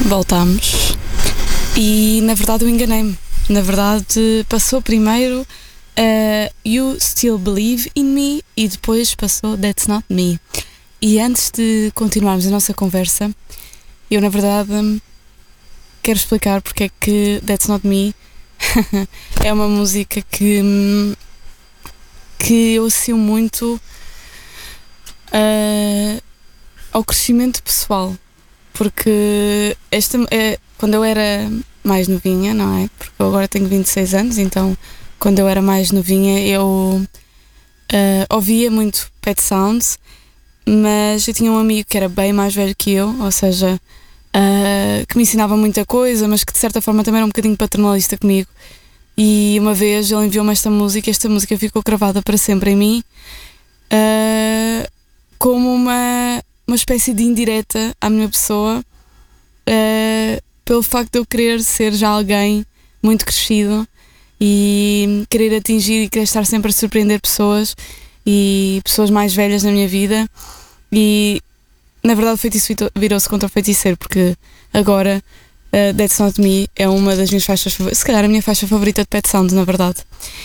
Voltámos e na verdade eu enganei-me. Na verdade passou primeiro You Still Believe in Me e depois passou That's Not Me. E antes de continuarmos a nossa conversa, eu na verdade quero explicar porque é que That's Not Me é uma música que eu associo muito ao crescimento pessoal. Porque quando eu era mais novinha, não é? Porque eu agora tenho 26 anos, então quando eu era mais novinha eu ouvia muito Pet Sounds, mas eu tinha um amigo que era bem mais velho que eu, ou seja, que me ensinava muita coisa, mas que de certa forma também era um bocadinho paternalista comigo. E uma vez ele enviou-me esta música ficou gravada para sempre em mim, como uma espécie de indireta à minha pessoa, pelo facto de eu querer ser já alguém muito crescido e querer atingir e querer estar sempre a surpreender pessoas e pessoas mais velhas na minha vida. E na verdade o feitiço virou-se contra o feiticeiro, porque agora That's Not Me é uma das minhas faixas favoritas, se calhar a minha faixa favorita de Pet Sounds, na verdade.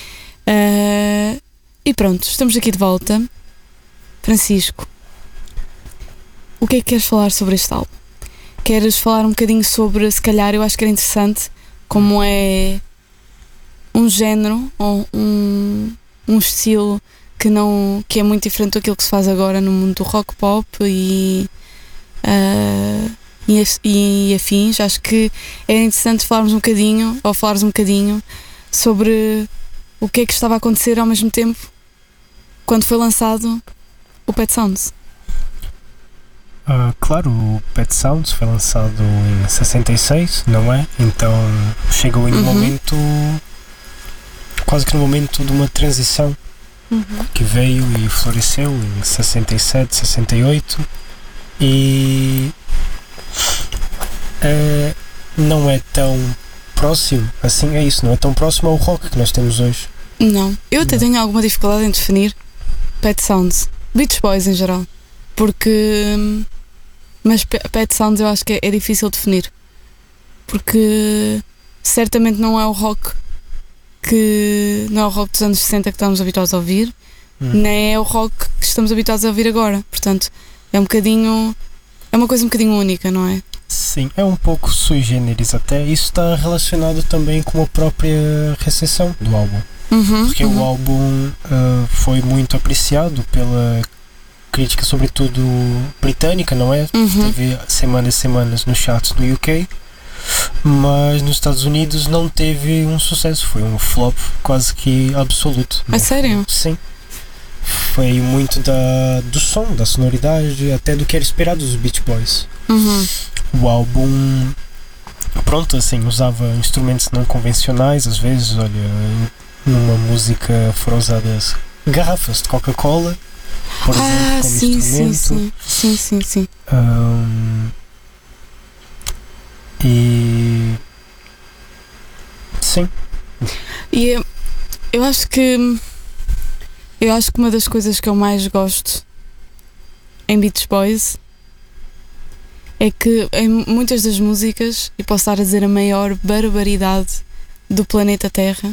E pronto, estamos aqui de volta. Francisco, o que é que queres falar sobre este álbum? Queres falar um bocadinho sobre, se calhar eu acho que era interessante, como é um género ou um estilo que é muito diferente daquilo que se faz agora no mundo do rock pop e afins. Acho que era interessante falares um bocadinho sobre o que é que estava a acontecer ao mesmo tempo quando foi lançado o Pet Sounds. Claro, o Pet Sounds foi lançado em 66, não é? Então chegou em um momento, quase que no momento de uma transição, que veio e floresceu em 67, 68 e não é tão próximo, assim é isso, não é tão próximo ao rock que nós temos hoje. Não, eu até tenho alguma dificuldade em definir Pet Sounds, Beach Boys em geral, porque... Mas Pet Sounds eu acho que é difícil definir, porque certamente não é o rock dos anos 60 que estamos habituados a ouvir, nem é o rock que estamos habituados a ouvir agora. Portanto, é uma coisa um bocadinho única, não é? Sim, é um pouco sui generis até. Isso está relacionado também com a própria recepção do álbum, porque o álbum foi muito apreciado pela crítica, sobretudo britânica, não é? Teve semanas e semanas nos charts do UK, mas nos Estados Unidos não teve um sucesso, foi um flop quase que absoluto. É sério? Sim. Foi muito do som, da sonoridade, até do que era esperado dos Beach Boys. O álbum, pronto, assim, usava instrumentos não convencionais, às vezes, olha, numa música foram usadas garrafas de Coca-Cola, por exemplo, como instrumento. Sim. E sim. E eu acho que uma das coisas que eu mais gosto em Beach Boys é que em muitas das músicas, e posso estar a dizer a maior barbaridade do planeta Terra,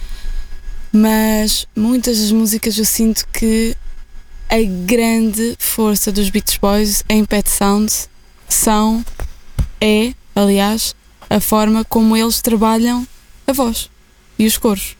mas muitas das músicas eu sinto que a grande força dos Beach Boys em Pet Sounds aliás, a forma como eles trabalham a voz e os coros.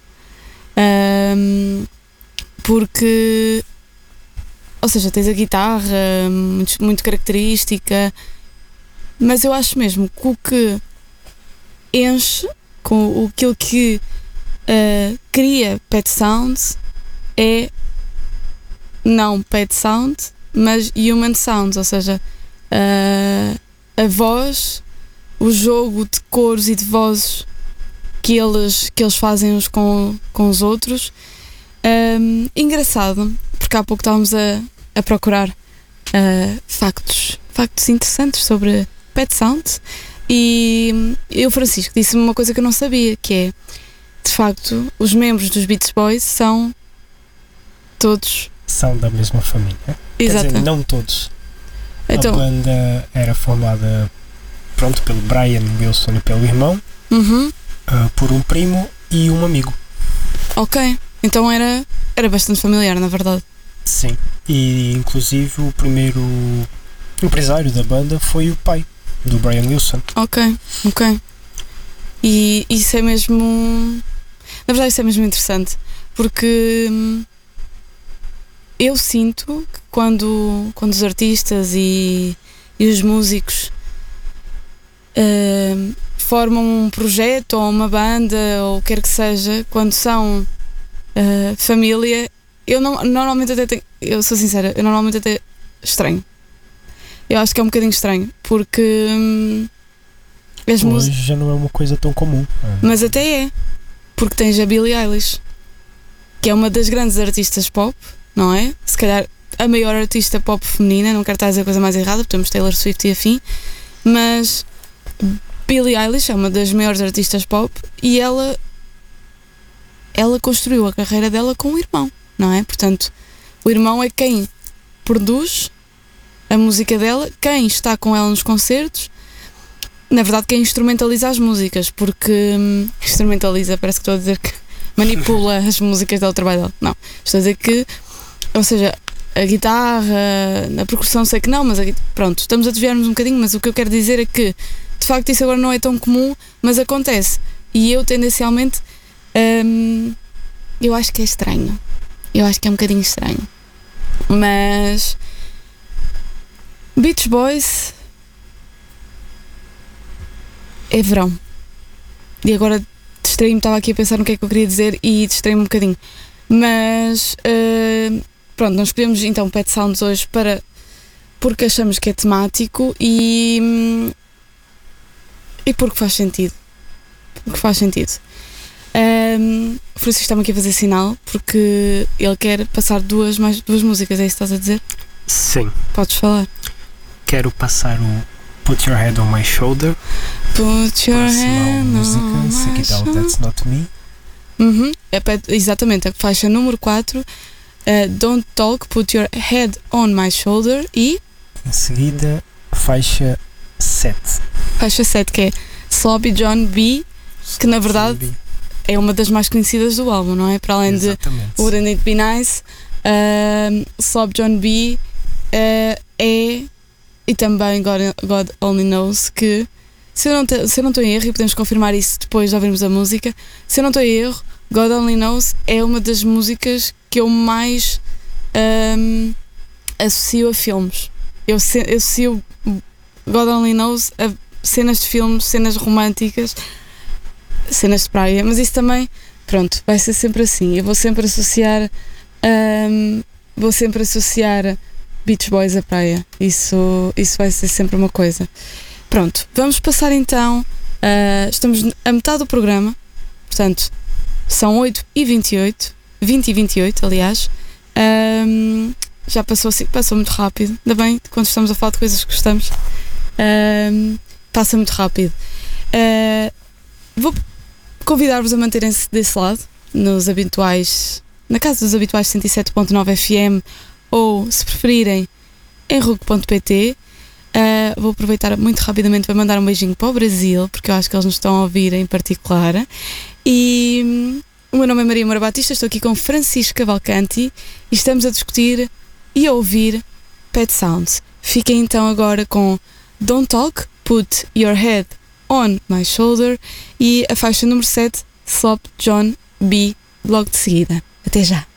Porque, ou seja, tens a guitarra muito característica, mas eu acho mesmo que o que enche, com aquilo que cria Pet Sounds é não Pet Sound, mas Human Sounds, ou seja, a voz, o jogo de cores e de vozes que eles fazem uns com os outros. Engraçado, porque há pouco estávamos a procurar factos interessantes sobre Pet Sounds e o Francisco disse-me uma coisa que eu não sabia, que é, de facto, os membros dos Beach Boys são da mesma família. Exato. Quer dizer, não todos. Então, a banda era formada pronto, pelo Brian Wilson e pelo irmão, por um primo e um amigo. Ok, então era bastante familiar, na verdade. Sim, e inclusive o primeiro empresário da banda foi o pai do Brian Wilson. Ok. E isso é mesmo... Na verdade isso é mesmo interessante, porque eu sinto que quando os artistas e os músicos formam um projeto ou uma banda ou o que quer que seja, quando são família, normalmente até tenho, eu sou sincera, eu normalmente até estranho. Eu acho que é um bocadinho estranho, porque as músicas já não é uma coisa tão comum. Mas até é, porque tens a Billie Eilish, que é uma das grandes artistas pop, não é? Se calhar a maior artista pop feminina, não quero estar a dizer a coisa mais errada, porque temos Taylor Swift e afim, mas Billie Eilish é uma das maiores artistas pop e ela construiu a carreira dela com o irmão, não é? Portanto, o irmão é quem produz a música dela, quem está com ela nos concertos, na verdade quem instrumentaliza as músicas, porque instrumentaliza, parece que estou a dizer que manipula as músicas dela, o trabalho dela. Não, estou a dizer que, ou seja, a guitarra, a percussão sei que não, mas pronto, estamos a desviar-nos um bocadinho, mas o que eu quero dizer é que de facto isso agora não é tão comum, mas acontece, e eu tendencialmente eu acho que é estranho, eu acho que é um bocadinho estranho, mas Beach Boys é verão. E agora distraí-me, estava aqui a pensar no que é que eu queria dizer e distraí-me um bocadinho. Mas pronto, nós escolhemos então Pet Sounds hoje porque achamos que é temático e porque faz sentido. O Francisco está-me aqui a fazer sinal porque ele quer passar duas músicas, é isso que estás a dizer? Sim. Podes falar. Quero passar o Put Your Head on My Shoulder. Put Your Head on My Shoulder. That's Not Me. Exatamente, a faixa número 4, Don't Talk, Put Your Head on My Shoulder e... Em seguida, faixa 7. Faixa 7, que é Sloppy John B, que na verdade é uma das mais conhecidas do álbum, não é? Para além de Wouldn't It Be Nice, Sloppy John B e também God Only Knows, que se eu não estou em erro, e podemos confirmar isso depois de ouvirmos a música, se eu não estou em erro, God Only Knows é uma das músicas que eu mais associo a filmes. Eu associo God Only Knows a cenas de filmes, cenas românticas, cenas de praia, mas isso também, pronto, vai ser sempre assim. Eu vou sempre associar Beach Boys à praia. Isso vai ser sempre uma coisa. Pronto, vamos passar então. Estamos a metade do programa, portanto, são 8h28, 20h28, aliás. Já passou muito rápido. Ainda bem, quando estamos a falar de coisas que gostamos, passa muito rápido. Vou convidar-vos a manterem-se desse lado, na casa dos habituais 107.9 FM, ou, se preferirem, em RUC.pt. Vou aproveitar muito rapidamente para mandar um beijinho para o Brasil, porque eu acho que eles nos estão a ouvir em particular. E o meu nome é Maria Moura Batista, estou aqui com Francisco Cavalcanti e estamos a discutir e a ouvir Pet Sounds. Fiquem então agora com Don't Talk, Put Your Head on My Shoulder e a faixa número 7, Slop John B, logo de seguida. Até já!